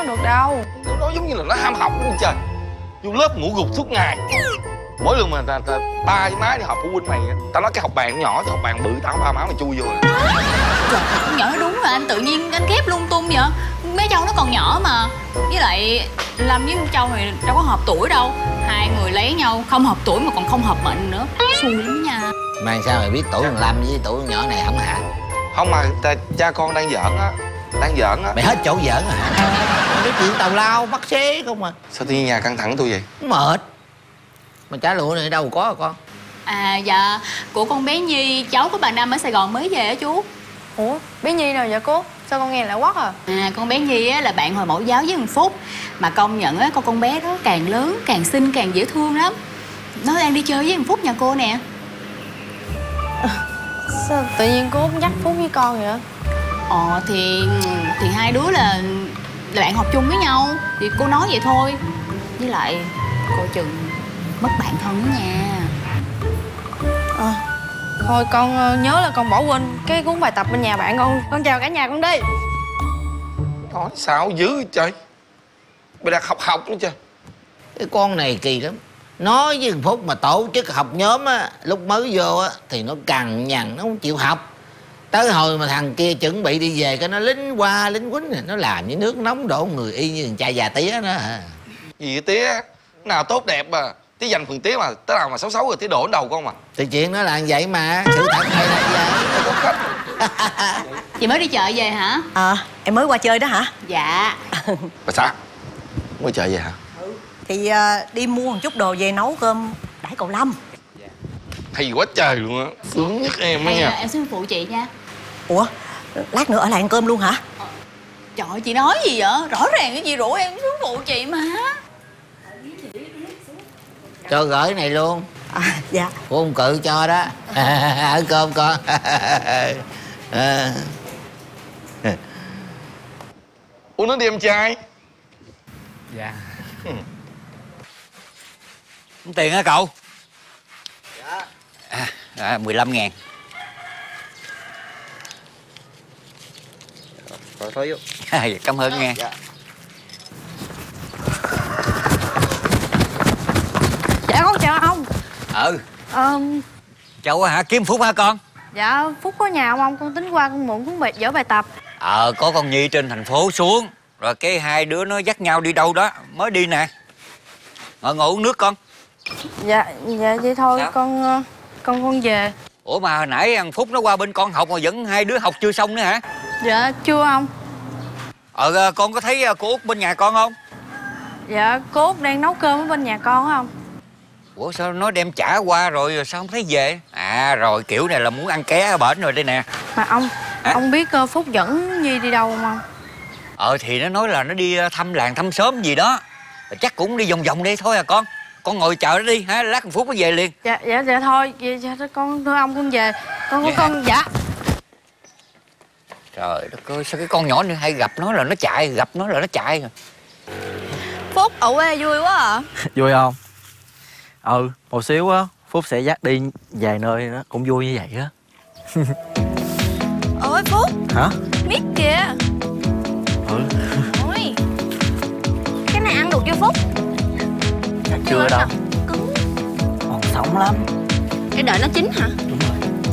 được đâu. Nó giống như là nó ham học luôn trời. Vô lớp ngủ gục suốt ngày. Mỗi lần mà ba với má đi họp phụ huynh mày, tao nói cái học bàn nhỏ chứ học bàn bự tao ba má mày chui vô rồi. Trời, con nhỏ nó đúng rồi anh, tự nhiên anh ghép lung tung vậy. Mấy Châu nó còn nhỏ mà. Với lại Lâm với con Châu này đâu có hợp tuổi đâu. Hai người lấy nhau không hợp tuổi mà còn không hợp mệnh nữa. Xui lắm nha. Mà sao mày biết tuổi thằng Lâm với tuổi con nhỏ này không hả? Không mà cha con đang giỡn á. Đang giỡn á. Mày hết chỗ giỡn à hả? Cái chuyện tào lao bắt xế không à. Sao tự nhiên nhà căng thẳng tôi vậy? Mệt. Mà trả lụa này đâu có hả con? À dạ, của con bé Nhi, cháu của bà Năm ở Sài Gòn mới về á chú. Ủa, bé Nhi nào vậy cô? Sao con nghe lạ quắc à? À, con bé Nhi á, là bạn hồi mẫu giáo với thằng Phúc. Mà công nhận á, con bé đó càng lớn, càng xinh, càng dễ thương lắm. Nó đang đi chơi với thằng Phúc nhà cô nè. Sao tự nhiên cô dắt Phúc với con vậy? Thì hai đứa là bạn học chung với nhau. Thì cô nói vậy thôi. Với lại cô chừng mất bạn thân đó nha. Thôi con nhớ là con bỏ quên cái cuốn bài tập bên nhà bạn con chào cả nhà con đi. Nói sao dữ trời. Mày đang học nữa trời. Cái con này kỳ lắm. Nói với thằng Phúc mà tổ chức học nhóm á, lúc mới vô á thì nó cằn nhằn, nó không chịu học. Tới hồi mà thằng kia chuẩn bị đi về cái nó lính qua lính quýnh này, nó làm như nước nóng đổ người y như thằng cha già tía đó hả? Gì vậy tía? Nào tốt đẹp mà. Tía dành phần tía mà. Tới nào mà xấu xấu rồi tía đổ lên đầu con mà. Thì chuyện nó là như vậy mà. Sự thật hay là vậy. Có cách. Chị mới đi chợ về hả? Em mới qua chơi đó hả? Dạ. Bà xã mới chợ về hả? Thì đi mua một chút đồ về nấu cơm đãi cậu Lâm. Hay quá trời luôn á. Sướng nhất em á Hay nha. em xin phụ chị nha. Ủa, lát nữa ở lại ăn cơm luôn hả? Trời ơi, chị nói gì vậy? Rõ ràng cái gì rủ em xuống phụ chị mà. Cho gửi này luôn. Dạ. Của ông Cự cho đó. Ở cơm con. Uống nước đi em trai. Dạ. Tiền hả cậu? Dạ. 15.000. Thôi vô. Cảm ơn nghe. Dạ con chào ông. Cháu hả? Kiếm Phúc hả con? Dạ Phúc có nhà không ông? Con tính qua con mượn cuốn dở bài tập. Có con Nhi trên thành phố xuống. Rồi cái hai đứa nó dắt nhau đi đâu đó. Mới đi nè. Ngồi uống nước con. Dạ vậy thôi. Sao? Con về. Ủa mà hồi nãy thằng Phúc nó qua bên con học mà vẫn hai đứa học chưa xong nữa hả? Dạ chưa ông. Con có thấy cô Út bên nhà con không? Dạ cô Út đang nấu cơm ở bên nhà con á không? Ủa sao nó đem trả qua rồi sao không thấy về? Rồi kiểu này là muốn ăn ké ở bển rồi đây nè. Mà ông biết Phúc dẫn Nhi đi đâu không? Thì nó nói là nó đi thăm làng thăm xóm gì đó. Chắc cũng đi vòng vòng đi thôi à con. Con ngồi chờ nó đi hả, lát một phút nó về liền. Dạ thôi, dạ con thưa ông con về. Con dạ. Trời đất ơi, sao cái con nhỏ này hay gặp nó là nó chạy, gặp nó là nó chạy. Phúc ở quê vui quá à. Vui không? Một xíu á Phúc sẽ dắt đi vài nơi đó cũng vui như vậy á. Ôi Phúc. Hả? Biết kìa. Ôi, cái này ăn được chưa Phúc? Chưa đâu. Cứng. Còn sống lắm. Để đợi nó chín hả?